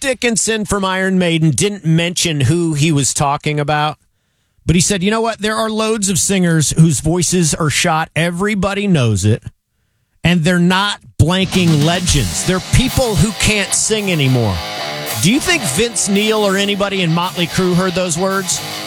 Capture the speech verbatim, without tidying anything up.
Dickinson from Iron Maiden didn't mention who he was talking about, but he said, you know what? There are loads of singers whose voices are shot. Everybody knows it. And they're not blanking legends. They're people who can't sing anymore. Do you think Vince Neil or anybody in Motley Crue heard those words?